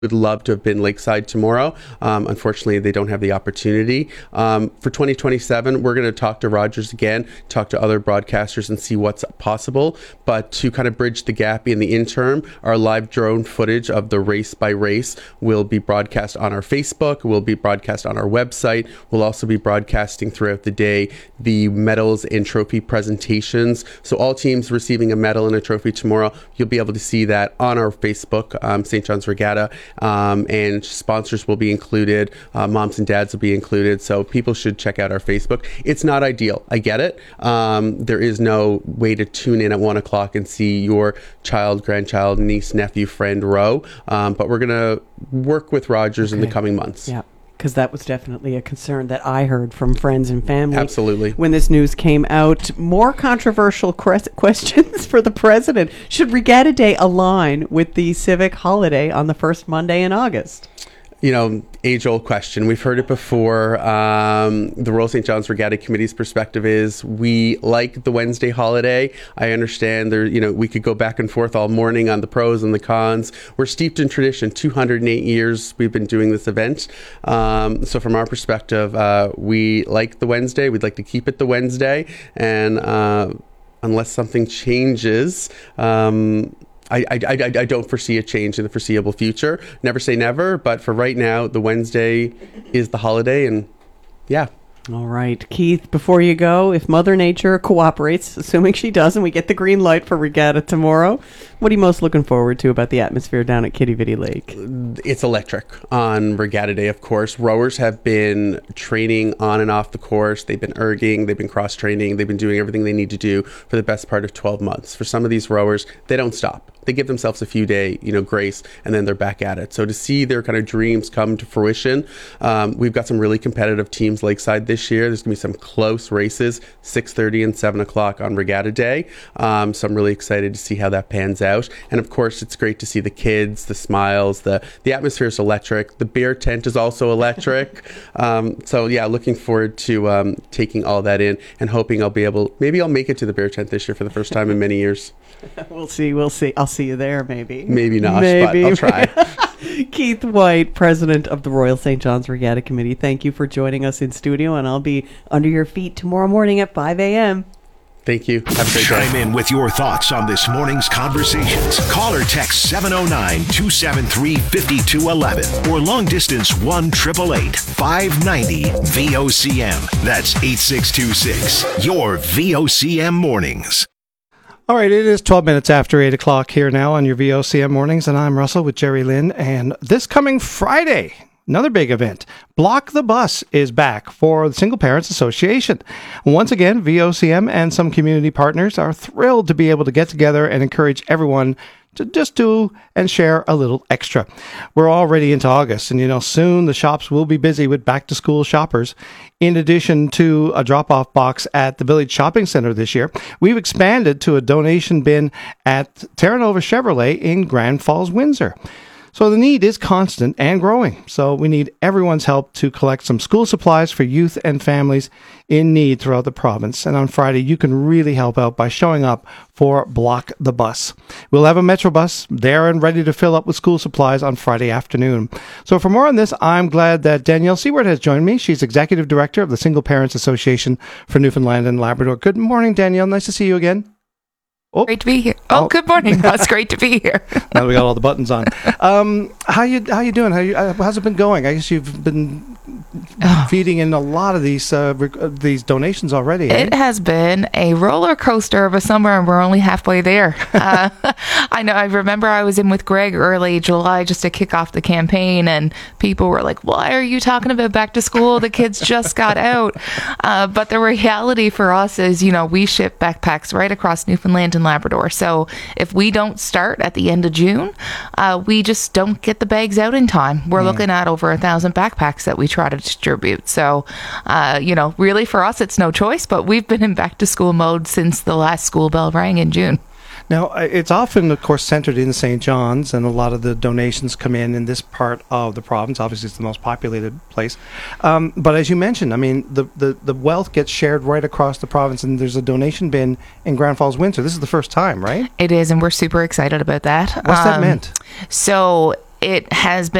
would love to have been lakeside tomorrow. Unfortunately, they don't have the opportunity. For 2027, we're going to talk to Rogers again, talk to other broadcasters and see what's possible. But to kind of bridge the gap in the interim, our live drone footage of the race by race will be broadcast on our Facebook, will be broadcast on our website. We'll also be broadcasting throughout the day the medals and trophy presentations. So all teams receiving a medal and a trophy tomorrow, you'll be able to see that on our Facebook, St. John's Regatta. And sponsors will be included. Moms and dads will be included. So people should check out our Facebook. It's not ideal. I get it. There is no way to tune in at 1 o'clock and see your child, grandchild, niece, nephew, friend row. But we're going to work with Rogers in the coming months. Yeah. Because that was definitely a concern that I heard from friends and family. Absolutely. When this news came out. More controversial questions for the president. Should Regatta Day align with the civic holiday on the first Monday in August? You know, age-old question. We've heard it before. The Royal St. John's Regatta Committee's perspective is we like the Wednesday holiday. I understand we could go back and forth all morning on the pros and the cons. We're steeped in tradition. 208 years we've been doing this event. So from our perspective, we like the Wednesday. We'd like to keep it the Wednesday. And unless something changes, I don't foresee a change in the foreseeable future. Never say never, but for right now, the Wednesday is the holiday, and yeah. All right. Keith, before you go, if Mother Nature cooperates, assuming she does, and we get the green light for Regatta tomorrow, what are you most looking forward to about the atmosphere down at Kitty Vitty Lake? It's electric on Regatta Day, of course. Rowers have been training on and off the course. They've been erging, they've been cross-training, they've been doing everything they need to do for the best part of 12 months. For some of these rowers, they don't stop. They give themselves a few day, grace, and then they're back at it. So to see their kind of dreams come to fruition, we've got some really competitive teams lakeside this year. There's going to be some close races, 6:30 and 7 o'clock on Regatta Day. So I'm really excited to see how that pans out. And of course, it's great to see the kids, the smiles, the atmosphere is electric. The beer tent is also electric. So yeah, looking forward to taking all that in and hoping maybe I'll make it to the beer tent this year for the first time in many years. We'll see. I'll see you there, maybe. Maybe not, but I'll try. Keith White, President of the Royal St. John's Regatta Committee, thank you for joining us in studio, and I'll be under your feet tomorrow morning at 5 a.m. Thank you. Have a great day. Chime in with your thoughts on this morning's conversations. Call or text 709-273-5211 or long distance 1-888-590-VOCM. That's 8626. Your VOCM mornings. All right, it is 12 minutes after 8 o'clock here now on your VOCM mornings, and I'm Russell with Jerry Lynn. And this coming Friday, another big event, Block the Bus is back for the Single Parents Association. Once again, VOCM and some community partners are thrilled to be able to get together and encourage everyone to just do and share a little extra. We're already into August, and soon the shops will be busy with back-to-school shoppers. In addition to a drop-off box at the Village Shopping Center this year, we've expanded to a donation bin at Terra Nova Chevrolet in Grand Falls, Windsor. So the need is constant and growing. So we need everyone's help to collect some school supplies for youth and families in need throughout the province. And on Friday, you can really help out by showing up for Block the Bus. We'll have a Metro bus there and ready to fill up with school supplies on Friday afternoon. So for more on this, I'm glad that Danielle Seward has joined me. She's Executive Director of the Single Parents Association for Newfoundland and Labrador. Good morning, Danielle. Nice to see you again. Oh. Great to be here. Oh, good morning. It's great to be here. Now we got all the buttons on. How you doing? How's it been going? I guess you've been feeding in a lot of these donations already. It has been a roller coaster of a summer, and we're only halfway there. I know. I remember I was in with Greg early July just to kick off the campaign, and people were like, "Why are you talking about back to school? The kids just got out." But the reality for us is, we ship backpacks right across Newfoundland and Labrador. So if we don't start at the end of June, we just don't get the bags out in time. We're looking at over 1,000 backpacks that we try to distribute. So, really for us, it's no choice, but we've been in back to school mode since the last school bell rang in June. Now, it's often, of course, centered in St. John's, and a lot of the donations come in this part of the province. Obviously, it's the most populated place. But as you mentioned, the wealth gets shared right across the province, and there's a donation bin in Grand Falls, Windsor. This is the first time, right? It is, and we're super excited about that. What's that meant? So it has been